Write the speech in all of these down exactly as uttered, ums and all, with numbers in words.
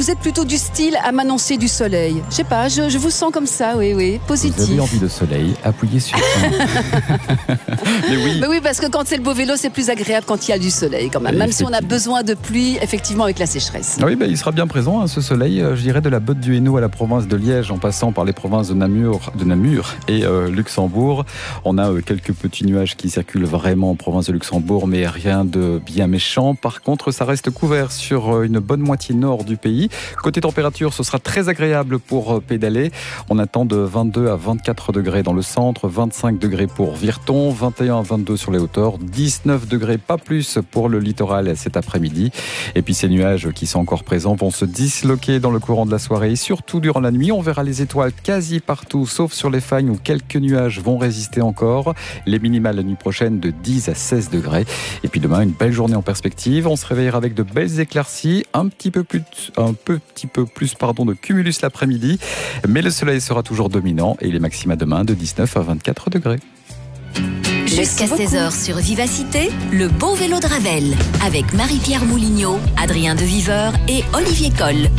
vous êtes plutôt du style à m'annoncer du soleil. Je sais pas, je, je vous sens comme ça, oui, oui, positif. Vous avez envie de soleil, appuyez sur un. Mais oui. Mais oui, parce que quand c'est le beau vélo, c'est plus agréable quand il y a du soleil quand même. Même si on a besoin de pluie, effectivement, avec la sécheresse. Oui, ben, il sera bien présent, hein, ce soleil, je dirais, de la Botte du Hainaut à la province de Liège, en passant par les provinces de Namur, de Namur et euh, Luxembourg. On a euh, quelques petits nuages qui circulent vraiment en province de Luxembourg, mais rien de bien méchant. Par contre, ça reste couvert sur euh, une bonne moitié nord du pays. Côté température, ce sera très agréable pour euh, pédaler. On attend de vingt-deux à vingt-quatre degrés dans le centre, vingt-cinq degrés pour Virton, vingt et un à vingt-deux sur les hauteurs, dix-neuf degrés, pas plus pour le littoral cet après-midi. Et puis ces nuages qui sont encore présents vont se disloquer dans le courant de la soirée et surtout durant la nuit. On verra les étoiles quasi partout, sauf sur les fagnes où quelques nuages vont résister encore. Les minimales la nuit prochaine de dix à seize degrés. Et puis demain, une belle journée en perspective. On se réveillera avec de belles éclaircies, un petit peu plus, un peu, petit peu plus pardon, de cumulus l'après-midi. Mais le soleil sera toujours dominant et les maxima demain de dix-neuf à vingt-quatre degrés. Jusqu'à seize heures sur Vivacité, le beau vélo de Ravel. Avec Marie-Pierre Moulignot, Adrien de Viveur et Olivier Coll.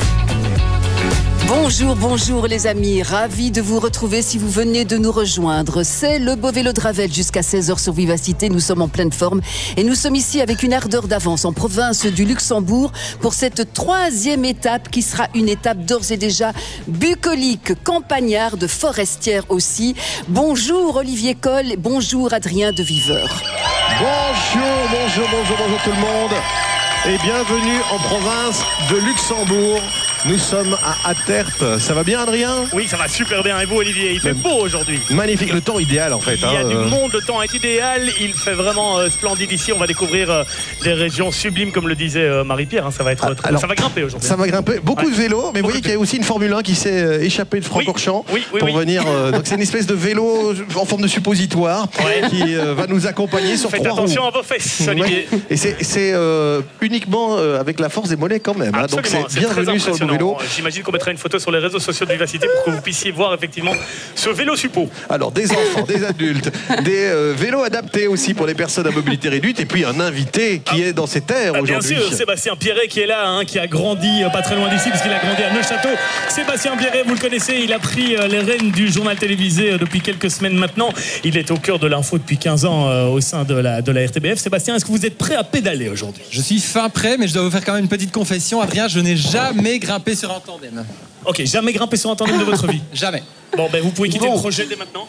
Bonjour, bonjour les amis, ravi de vous retrouver si vous venez de nous rejoindre. C'est le beau vélo de Ravel jusqu'à seize heures sur Vivacité, nous sommes en pleine forme et nous sommes ici avec une ardeur d'avance en province du Luxembourg pour cette troisième étape qui sera une étape d'ores et déjà bucolique, campagnarde, forestière aussi. Bonjour Olivier Coll, bonjour Adrien de Viveur. Bonjour, bonjour, bonjour, bonjour tout le monde et bienvenue en province de Luxembourg. Nous sommes à Attert. Ça va bien, Adrien? Oui, ça va super bien. Et vous, Olivier? Il fait beau aujourd'hui. Magnifique. Le temps idéal, en fait. Il y a hein, du euh... monde. Le temps est idéal. Il fait vraiment euh, splendide ici. On va découvrir euh, des régions sublimes, comme le disait euh, Marie-Pierre. Hein. Ça va être, ah, alors, ça va grimper aujourd'hui. Ça va grimper. Beaucoup ouais. de vélos. Mais vous voyez qu'il y a aussi une Formule un qui s'est euh, échappée de Francorchamps oui, oui, oui, pour oui. venir. Euh, donc c'est une espèce de vélo en forme de suppositoire ouais. qui euh, va nous accompagner sur Faites trois roues. Faites attention à vos fesses, Olivier. Ouais. Et c'est euh, uniquement euh, avec la force des mollets quand même. Hein. Donc c'est bienvenue sur le vélo. J'imagine qu'on mettra une photo sur les réseaux sociaux de Vivacité pour que vous puissiez voir effectivement ce vélo suppo. Alors des enfants, des adultes, des euh, vélos adaptés aussi pour les personnes à mobilité réduite et puis un invité qui ah. est dans ces terres ah, aujourd'hui. Bien sûr, Sébastien Pierret qui est là, hein, qui a grandi euh, pas très loin d'ici parce qu'il a grandi à Neuchâteau. Sébastien Pierret, vous le connaissez, il a pris euh, les rênes du journal télévisé euh, depuis quelques semaines maintenant. Il est au cœur de l'info depuis quinze ans euh, au sein de la, de la R T B F. Sébastien, est-ce que vous êtes prêt à pédaler aujourd'hui? Je suis fin prêt, mais je dois vous faire quand même une petite confession. Adrien, je n'ai jamais grimpé sur un tandem. Ok, jamais grimpé sur un tandem de votre vie? Jamais. Bon, ben vous pouvez quitter bon. le projet dès maintenant.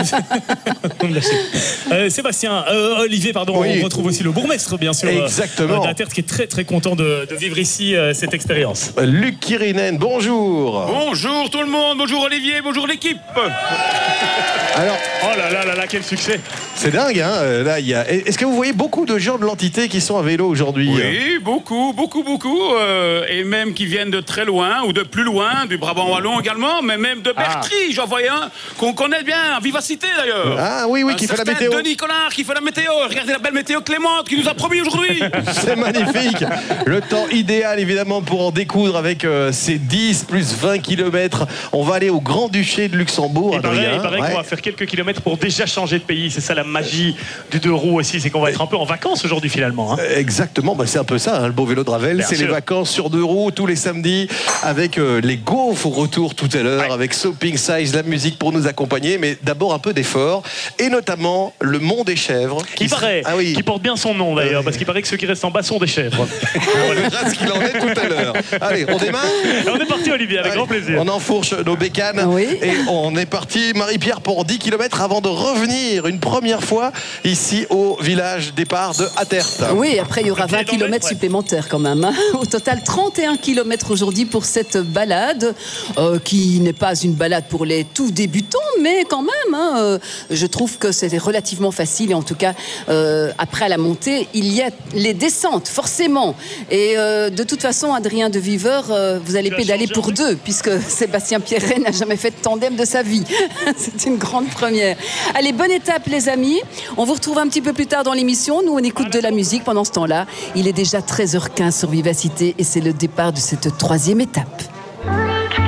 euh, Sébastien, euh, Olivier, pardon, oui. on retrouve aussi le bourgmestre, bien sûr. Exactement. Euh, d'Attert, qui est très très content de, de vivre ici euh, cette expérience. Luc Kirinen, bonjour. Bonjour tout le monde, bonjour Olivier, bonjour l'équipe. Alors, oh là là là là, quel succès. C'est dingue, hein. Là, il y a... Est-ce que vous voyez beaucoup de gens de l'entité qui sont à vélo aujourd'hui? Oui, beaucoup, beaucoup, beaucoup, euh, et même qui viennent de très loin ou de plus loin, du Brabant wallon également, mais même de Bertry. Ah. J'en voyais un qu'on connaît bien, à Vivacité d'ailleurs. Ah oui, oui, un qui fait la météo. Denis Collard qui fait la météo. Regardez la belle météo Clémente qui nous a promis aujourd'hui. C'est magnifique. Le temps idéal évidemment pour en découdre avec euh, ces dix plus vingt kilomètres. On va aller au Grand-Duché de Luxembourg. Il paraît, il paraît ouais. qu'on va faire quelques kilomètres pour déjà changer de pays. C'est ça la magie du deux roues aussi, c'est qu'on va être un peu en vacances aujourd'hui finalement. Hein. Exactement, bah, c'est un peu ça, hein, le beau vélo de Ravel. C'est les vacances sur deux roues tous les samedis avec euh, les gaufres au retour tout à l'heure, ouais. avec Sopping Size, la musique pour nous accompagner, mais d'abord un peu d'effort, et notamment le Mont des Chèvres. Qui, qui paraît, ah oui. qui porte bien son nom d'ailleurs, euh... parce qu'il paraît que ceux qui restent en bas sont des chèvres. On verra ce qu'il en est tout à l'heure. Allez, on démarre. On est parti Olivier, avec Allez, grand plaisir. On enfourche nos bécanes, oui. et on est parti, Marie-Pierre, pour dix kilomètres avant de revenir une première fois ici au village départ de Attert. Oui, après il y aura vingt kilomètres ouais. supplémentaires quand même. Hein. Au total, trente et un kilomètres aujourd'hui pour cette balade, euh, qui n'est pas une balade pour les tout débutants, mais quand même, hein, euh, je trouve que c'est relativement facile. Et en tout cas, euh, après la montée, il y a les descentes, forcément. Et euh, de toute façon, Adrien de Viveur, euh, vous allez pédaler pour deux, puisque Sébastien Pierret n'a jamais fait de tandem de sa vie. C'est une grande première. Allez, bonne étape, les amis. On vous retrouve un petit peu plus tard dans l'émission. Nous, on écoute de la musique pendant ce temps-là. Il est déjà treize heures quinze sur Vivacité et c'est le départ de cette troisième étape.